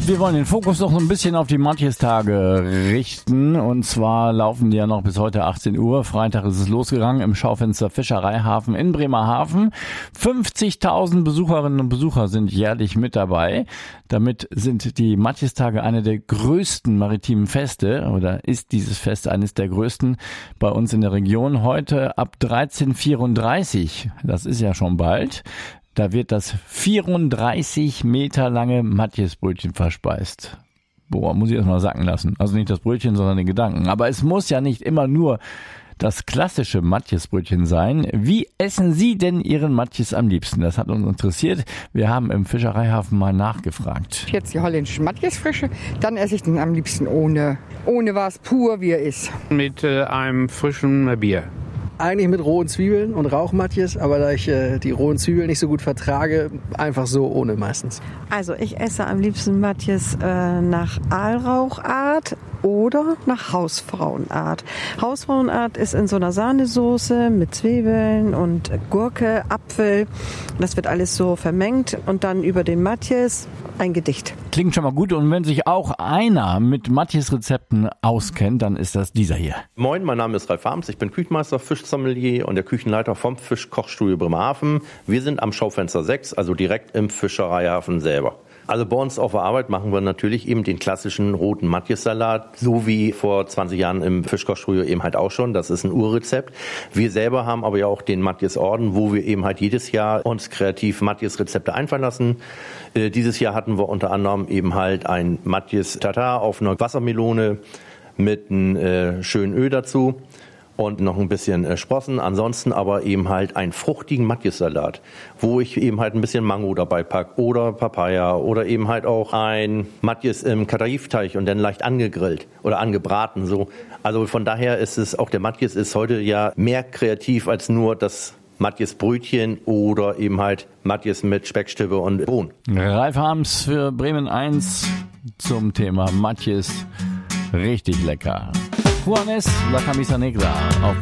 Wir wollen den Fokus noch so ein bisschen auf die Matjestage richten. Und zwar laufen die ja noch bis heute 18 Uhr. Freitag ist es losgegangen im Schaufenster Fischereihafen in Bremerhaven. 50.000 Besucherinnen und Besucher sind jährlich mit dabei. Damit sind die Matjestage eine der größten maritimen Feste oder ist dieses Fest eines der größten bei uns in der Region. Heute ab 13:34, das ist ja schon bald. Da wird das 34 Meter lange Matjesbrötchen verspeist. Boah, muss ich erst mal sacken lassen. Also nicht das Brötchen, sondern den Gedanken. Aber es muss ja nicht immer nur das klassische Matjesbrötchen sein. Wie essen Sie denn Ihren Matjes am liebsten? Das hat uns interessiert. Wir haben im Fischereihafen mal nachgefragt. Jetzt die holländische Matjesfrische, dann esse ich den am liebsten ohne was, pur wie er ist. Mit einem frischen Bier. Eigentlich mit rohen Zwiebeln und Rauchmatjes, aber da ich die rohen Zwiebeln nicht so gut vertrage, einfach so ohne meistens. Also ich esse am liebsten Matjes nach Aalrauchart oder nach Hausfrauenart. Hausfrauenart ist in so einer Sahnesoße mit Zwiebeln und Gurke, Apfel. Das wird alles so vermengt und dann über den Matjes ein Gedicht. Klingt schon mal gut. Und wenn sich auch einer mit Matjes-Rezepten auskennt, dann ist das dieser hier. Moin, mein Name ist Ralf Harms. Ich bin Küchenmeister, Fischsommelier und der Küchenleiter vom Fischkochstudio Bremerhaven. Wir sind am Schaufenster 6, also direkt im Fischereihafen selber. Also bei uns auf der Arbeit machen wir natürlich eben den klassischen roten Matjes-Salat, so wie vor 20 Jahren im Fischkochstudio eben halt auch schon. Das ist ein Urrezept. Wir selber haben aber ja auch den Matjes-Orden, wo wir eben halt jedes Jahr uns kreativ Matjes-Rezepte einfallen lassen. Dieses Jahr hatten wir unter anderem eben halt ein Matjes-Tatar auf einer Wassermelone mit einem schönen Öl dazu. Und noch ein bisschen Sprossen, ansonsten aber eben halt einen fruchtigen Matjes-Salat, wo ich eben halt ein bisschen Mango dabei packe oder Papaya oder eben halt auch ein Matjes im Kataifteig und dann leicht angegrillt oder angebraten so. Also von daher ist es, auch der Matjes ist heute ja mehr kreativ als nur das Matjesbrötchen oder eben halt Matjes mit Speckstibbe und Bohnen. Ralf Harms für Bremen 1 zum Thema Matjes. Richtig lecker. Juanes, La Camisa Negra auf